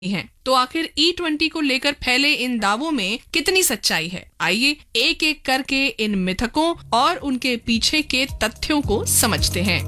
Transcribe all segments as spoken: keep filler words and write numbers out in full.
हैं। तो आखिर ई ट्वेंटी को लेकर फैले इन दावों में कितनी सच्चाई है? आइए एक एक करके इन मिथकों और उनके पीछे के तथ्यों को समझते हैं।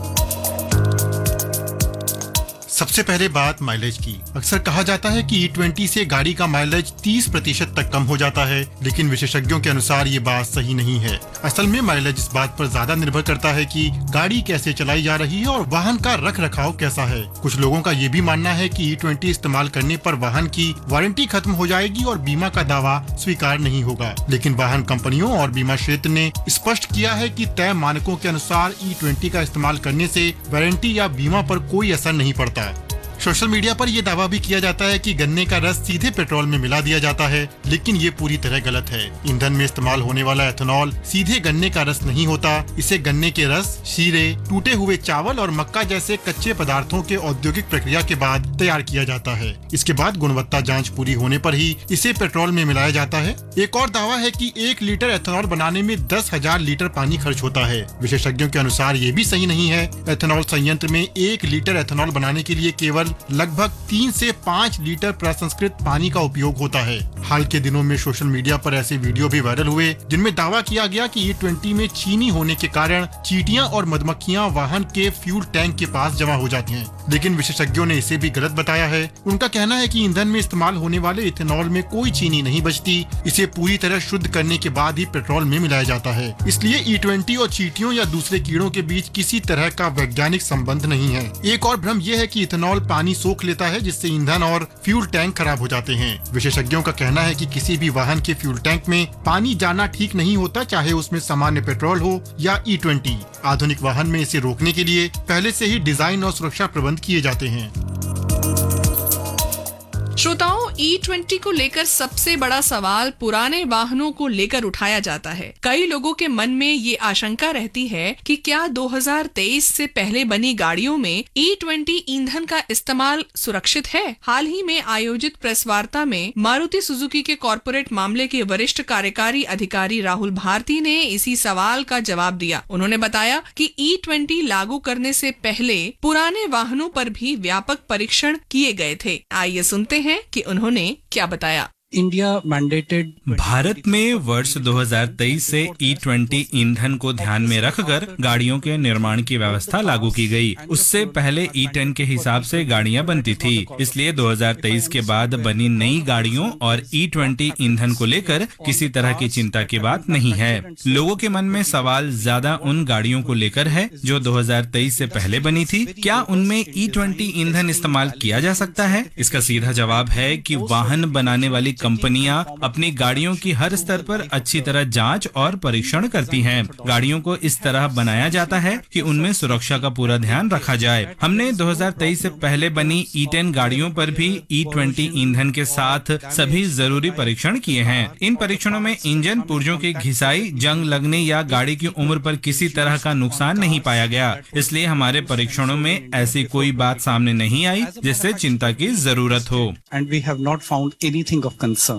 सबसे पहले बात माइलेज की। अक्सर कहा जाता है कि ई ट्वेंटी से गाड़ी का माइलेज तीस प्रतिशत तक कम हो जाता है, लेकिन विशेषज्ञों के अनुसार ये बात सही नहीं है। असल में माइलेज इस बात पर ज्यादा निर्भर करता है कि गाड़ी कैसे चलाई जा रही है और वाहन का रख रखाव कैसा है। कुछ लोगों का ये भी मानना है कि ई ट्वेंटी इस्तेमाल करने पर वाहन की वारंटी खत्म हो जाएगी और बीमा का दावा स्वीकार नहीं होगा, लेकिन वाहन कंपनियों और बीमा क्षेत्र ने स्पष्ट किया है कि तय मानकों के अनुसार ई ट्वेंटी का इस्तेमाल करने से वारंटी या बीमा पर कोई असर नहीं पड़ता। सोशल मीडिया पर यह दावा भी किया जाता है कि गन्ने का रस सीधे पेट्रोल में मिला दिया जाता है, लेकिन ये पूरी तरह गलत है। ईंधन में इस्तेमाल होने वाला एथेनॉल सीधे गन्ने का रस नहीं होता। इसे गन्ने के रस, शीरे, टूटे हुए चावल और मक्का जैसे कच्चे पदार्थों के औद्योगिक प्रक्रिया के बाद तैयार किया जाता है। इसके बाद गुणवत्ता जाँच पूरी होने पर ही इसे पेट्रोल में मिलाया जाता है। एक और दावा है कि एक लीटर एथेनॉल बनाने में दस हजार लीटर पानी खर्च होता है। विशेषज्ञों के अनुसार ये भी सही नहीं है। एथेनॉल संयंत्र में एक लीटर एथेनॉल बनाने के लिए केवल लगभग तीन से पाँच लीटर प्रसंस्कृत पानी का उपयोग होता है। हाल के दिनों में सोशल मीडिया पर ऐसे वीडियो भी वायरल हुए जिनमें दावा किया गया कि ई ट्वेंटी में चीनी होने के कारण चींटियां और मधुमक्खियां वाहन के फ्यूल टैंक के पास जमा हो जाती हैं, लेकिन विशेषज्ञों ने इसे भी गलत बताया है। उनका कहना है कि ईंधन में इस्तेमाल होने वाले इथेनॉल में कोई चीनी नहीं बचती। इसे पूरी तरह शुद्ध करने के बाद ही पेट्रोल में मिलाया जाता है। इसलिए ई ट्वेंटी और चींटियों या दूसरे कीड़ों के बीच किसी तरह का वैज्ञानिक संबंध नहीं है। एक और भ्रम यह है कि इथेनॉल पानी सोख लेता है, जिससे ईंधन और फ्यूल टैंक खराब हो जाते हैं। विशेषज्ञों का कहना है कि किसी भी वाहन के फ्यूल टैंक में पानी जाना ठीक नहीं होता, चाहे उसमें सामान्य पेट्रोल हो या ई ट्वेंटी। आधुनिक वाहन में इसे रोकने के लिए पहले से ही डिजाइन और सुरक्षा प्रबंध किए जाते हैं। श्रोताओं, ई ट्वेंटी को लेकर सबसे बड़ा सवाल पुराने वाहनों को लेकर उठाया जाता है। कई लोगों के मन में ये आशंका रहती है कि क्या दो हज़ार तेईस से पहले बनी गाड़ियों में ई ट्वेंटी ईंधन का इस्तेमाल सुरक्षित है? हाल ही में आयोजित प्रेस वार्ता में मारुति सुजुकी के कॉर्पोरेट मामले के वरिष्ठ कार्यकारी अधिकारी राहुल भारती ने इसी सवाल का जवाब दिया। उन्होंने बताया कि ई ट्वेंटी लागू करने से पहले पुराने वाहनों पर भी व्यापक परीक्षण किए गए थे। आइए सुनते हैं कि उन्होंने क्या बताया। इंडिया मैंडेटेड भारत में वर्ष दो हज़ार तेईस से ई ट्वेंटी ईंधन को ध्यान में रखकर गाड़ियों के निर्माण की व्यवस्था लागू की गई। उससे पहले ई टेन के हिसाब से गाड़ियां बनती थी, इसलिए दो हज़ार तेईस के बाद बनी नई गाड़ियों और ई ट्वेंटी ईंधन को लेकर किसी तरह की चिंता की बात नहीं है। लोगों के मन में सवाल ज्यादा उन गाड़ियों को लेकर है जो दो हज़ार तेईस से पहले बनी थी। क्या उनमें ई ट्वेंटी ईंधन इस्तेमाल किया जा सकता है? इसका सीधा जवाब है कि वाहन बनाने वाली कंपनियां अपनी गाड़ियों की हर स्तर पर अच्छी तरह जांच और परीक्षण करती हैं। गाड़ियों को इस तरह बनाया जाता है कि उनमें सुरक्षा का पूरा ध्यान रखा जाए। हमने दो हज़ार तेईस से पहले बनी ई टेन गाड़ियों पर भी ई ट्वेंटी ईंधन के साथ सभी जरूरी परीक्षण किए हैं। इन परीक्षणों में इंजन पुर्जों की घिसाई, जंग लगने या गाड़ी की उम्र पर किसी तरह का नुकसान नहीं पाया गया। इसलिए हमारे परीक्षणों में ऐसी कोई बात सामने नहीं आई जिससे चिंता की जरूरत हो। And we have not found anything of concern.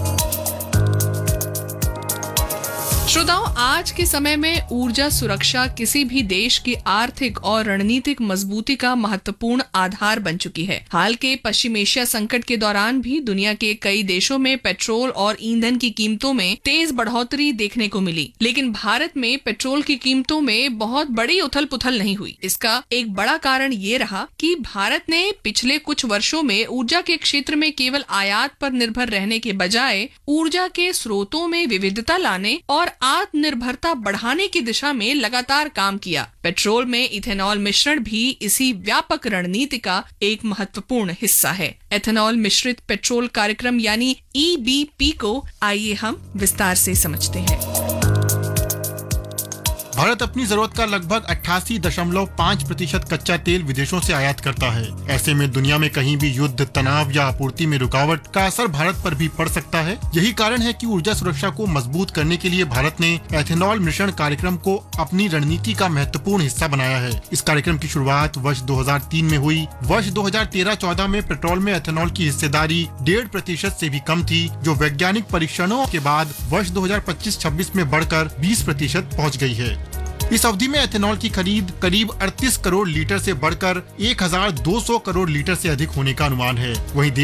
श्रोताओं, आज के समय में ऊर्जा सुरक्षा किसी भी देश की आर्थिक और रणनीतिक मजबूती का महत्वपूर्ण आधार बन चुकी है। हाल के पश्चिम एशिया संकट के दौरान भी दुनिया के कई देशों में पेट्रोल और ईंधन की कीमतों में तेज बढ़ोतरी देखने को मिली, लेकिन भारत में पेट्रोल की कीमतों में बहुत बड़ी उथल पुथल नहीं हुई। इसका एक बड़ा कारण ये रहा कि भारत ने पिछले कुछ वर्षों में ऊर्जा के क्षेत्र में केवल आयात पर निर्भर रहने के बजाय ऊर्जा के स्रोतों में विविधता लाने और आत्मनिर्भरता बढ़ाने की दिशा में लगातार काम किया। पेट्रोल में इथेनॉल मिश्रण भी इसी व्यापक रणनीति का एक महत्वपूर्ण हिस्सा है। एथेनॉल मिश्रित पेट्रोल कार्यक्रम यानी ई बी पी को आइए हम विस्तार से समझते हैं। भारत अपनी जरूरत का लगभग अट्ठासी दशमलव पाँच प्रतिशत कच्चा तेल विदेशों से आयात करता है। ऐसे में दुनिया में कहीं भी युद्ध, तनाव या आपूर्ति में रुकावट का असर भारत पर भी पड़ सकता है। यही कारण है कि ऊर्जा सुरक्षा को मजबूत करने के लिए भारत ने एथेनॉल मिश्रण कार्यक्रम को अपनी रणनीति का महत्वपूर्ण हिस्सा बनाया है। इस कार्यक्रम की शुरुआत वर्ष दो हज़ार तीन में हुई। वर्ष दो हज़ार तेरह चौदह में पेट्रोल में एथेनॉल की हिस्सेदारी डेढ़ प्रतिशत से भी कम थी, जो वैज्ञानिक परीक्षणों के बाद वर्ष दो हज़ार पच्चीस छब्बीस में बढ़कर बीस प्रतिशत पहुँच गई है। इस अवधि में एथेनॉल की खरीद करीब अड़तीस करोड़ लीटर से बढ़कर एक हज़ार दो सौ करोड़ लीटर से अधिक होने का अनुमान है। वहीं